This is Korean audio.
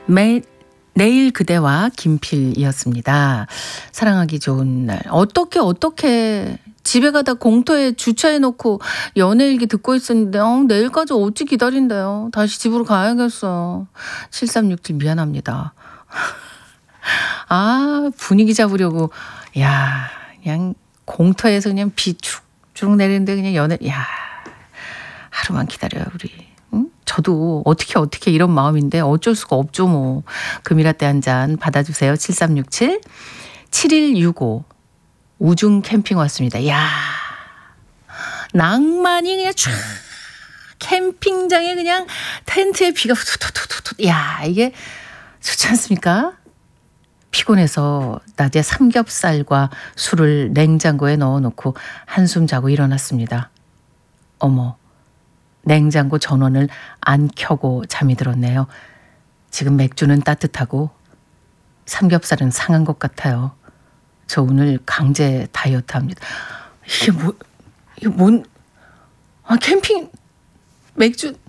매, 내일 그대와 김필이었습니다. 사랑하기 좋은 날. 어떻게 집에 가다 공터에 주차해놓고 연애일기 듣고 있었는데 내일까지 어찌 기다린대요. 다시 집으로 가야겠어요. 7367 미안합니다. 아, 분위기 잡으려고 야 그냥 공터에서 그냥 비 쭉쭉 내리는데 그냥 하루만 기다려요 우리. 응? 저도 어떻게 이런 마음인데 어쩔 수가 없죠 뭐. 금이라떼 한 잔 받아주세요. 7367 7165 우중 캠핑 왔습니다. 야 낭만이 그냥 쫙 캠핑장에 그냥 텐트에 비가 툭툭툭툭. 야 이게 좋지 않습니까? 피곤해서 낮에 삼겹살과 술을 냉장고에 넣어놓고 한숨 자고 일어났습니다. 어머, 냉장고 전원을 안 켜고 잠이 들었네요. 지금 맥주는 따뜻하고 삼겹살은 상한 것 같아요. 저 오늘 강제 다이어트 합니다. 이게 캠핑 맥주